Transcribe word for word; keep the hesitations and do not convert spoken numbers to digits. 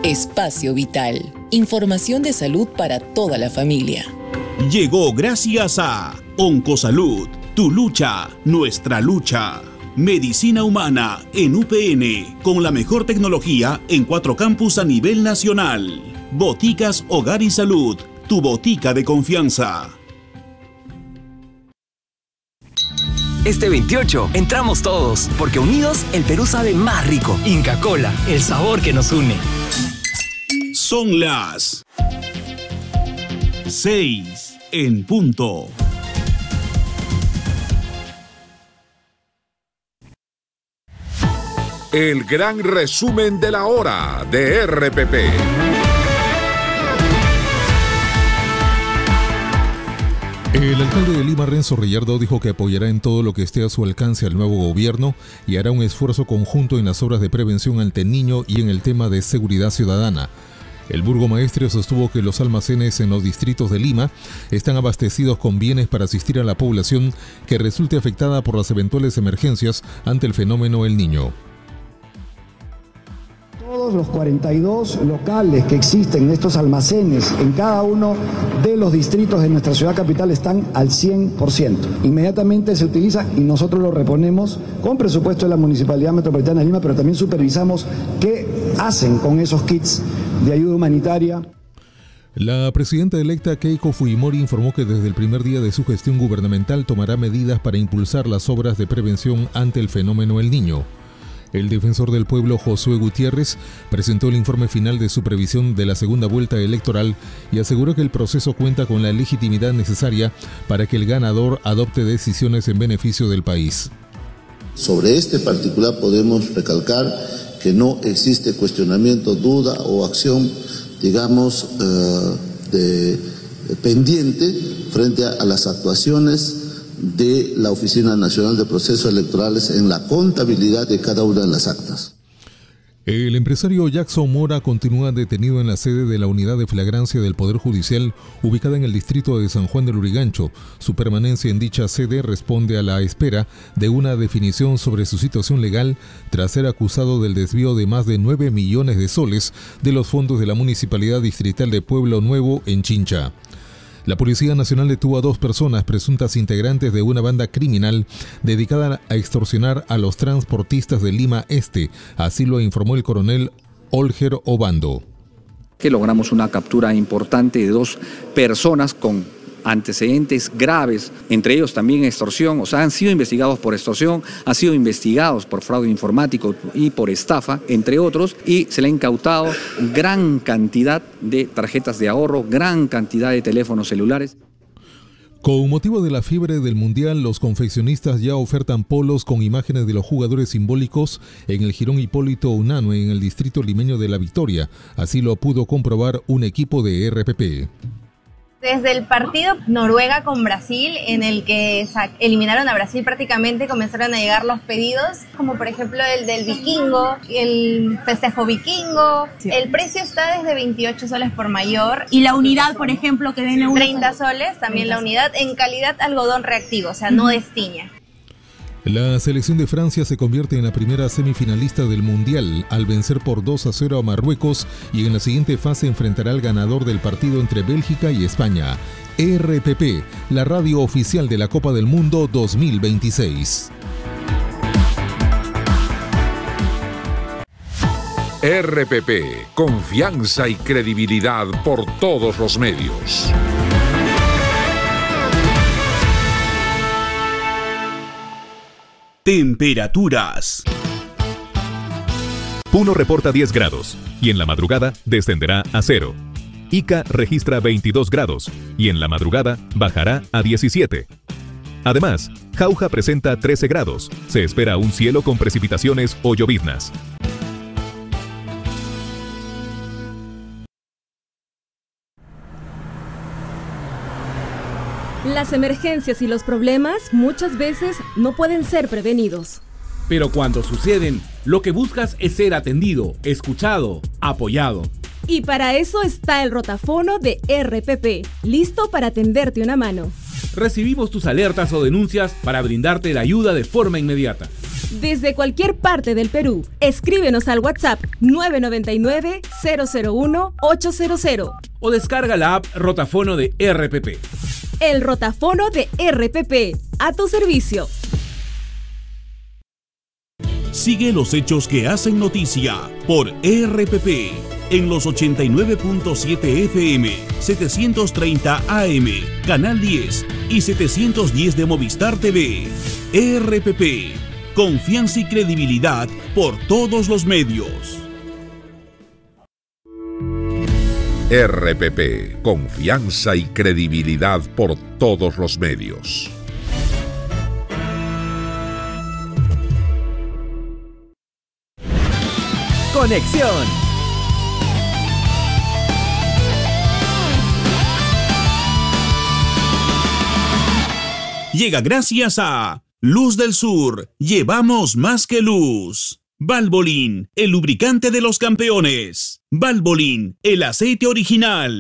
Espacio Vital. Información de salud para toda la familia. Llegó gracias a Oncosalud. Tu lucha, nuestra lucha. Medicina humana en U P N, con la mejor tecnología en cuatro campus a nivel nacional. Boticas Hogar y Salud, tu botica de confianza. Este veintiocho entramos todos, porque unidos el Perú sabe más rico. Inca Kola, el sabor que nos une. Son las seis en punto. El gran resumen de la hora de R P P. El alcalde de Lima, Renzo Reyardo, dijo que apoyará en todo lo que esté a su alcance al nuevo gobierno y hará un esfuerzo conjunto en las obras de prevención ante el niño y en el tema de seguridad ciudadana. El burgomaestre sostuvo que los almacenes en los distritos de Lima están abastecidos con bienes para asistir a la población que resulte afectada por las eventuales emergencias ante el fenómeno El Niño. Todos los cuarenta y dos locales que existen en estos almacenes en cada uno de los distritos de nuestra ciudad capital están al cien por ciento. Inmediatamente se utiliza y nosotros lo reponemos con presupuesto de la Municipalidad Metropolitana de Lima, pero también supervisamos qué hacen con esos kits de ayuda humanitaria. La presidenta electa Keiko Fujimori informó que desde el primer día de su gestión gubernamental tomará medidas para impulsar las obras de prevención ante el fenómeno El Niño. El defensor del pueblo, Josué Gutiérrez, presentó el informe final de su previsión de la segunda vuelta electoral y aseguró que el proceso cuenta con la legitimidad necesaria para que el ganador adopte decisiones en beneficio del país. Sobre este particular podemos recalcar que no existe cuestionamiento, duda o acción, digamos, eh, de, pendiente frente a, a las actuaciones de la Oficina Nacional de Procesos Electorales en la contabilidad de cada una de las actas. El empresario Jackson Mora continúa detenido en la sede de la Unidad de Flagrancia del Poder Judicial, ubicada en el distrito de San Juan del Lurigancho. Su permanencia en dicha sede responde a la espera de una definición sobre su situación legal tras ser acusado del desvío de más de nueve millones de soles de los fondos de la Municipalidad Distrital de Pueblo Nuevo en Chincha. La Policía Nacional detuvo a dos personas presuntas integrantes de una banda criminal dedicada a extorsionar a los transportistas de Lima Este. Así lo informó el coronel Olger Obando. Que logramos una captura importante de dos personas con antecedentes graves, entre ellos también extorsión, o sea, han sido investigados por extorsión, han sido investigados por fraude informático y por estafa, entre otros, y se le ha incautado gran cantidad de tarjetas de ahorro, gran cantidad de teléfonos celulares. Con motivo de la fiebre del Mundial, los confeccionistas ya ofertan polos con imágenes de los jugadores simbólicos en el Jirón Hipólito Unanue, en el distrito limeño de La Victoria. Así lo pudo comprobar un equipo de R P P. Desde el partido Noruega con Brasil, en el que eliminaron a Brasil prácticamente, comenzaron a llegar los pedidos, como por ejemplo el del vikingo, el festejo vikingo. Sí. El precio está desde veintiocho soles por mayor. ¿Y la unidad, por ejemplo, que viene treinta soles, también la unidad, en calidad algodón reactivo, o sea, no destiña. La selección de Francia se convierte en la primera semifinalista del Mundial al vencer por dos a cero a Marruecos y en la siguiente fase enfrentará al ganador del partido entre Bélgica y España. R P P, la radio oficial de la Copa del Mundo dos mil veintiséis. R P P, confianza y credibilidad por todos los medios. Temperaturas. Puno reporta diez grados y en la madrugada descenderá a cero. Ica registra veintidós grados y en la madrugada bajará a diecisiete. Además, Jauja presenta trece grados. Se espera un cielo con precipitaciones o lloviznas. Las emergencias y los problemas muchas veces no pueden ser prevenidos. Pero cuando suceden, lo que buscas es ser atendido, escuchado, apoyado. Y para eso está el rotafono de R P P, listo para tenderte una mano. Recibimos tus alertas o denuncias para brindarte la ayuda de forma inmediata. Desde cualquier parte del Perú, escríbenos al WhatsApp nueve nueve nueve, cero cero uno, ocho cero cero o descarga la app Rotafono de R P P. El Rotafono de R P P, a tu servicio. Sigue los hechos que hacen noticia por R P P en los ochenta y nueve punto siete F M, setecientos treinta A M, Canal diez y setecientos diez de Movistar T V. R P P, confianza y credibilidad por todos los medios. R P P, confianza y credibilidad por todos los medios. Conexión. Llega gracias a Luz del Sur. Llevamos más que luz. Valvoline, el lubricante de los campeones. Valvoline, el aceite original.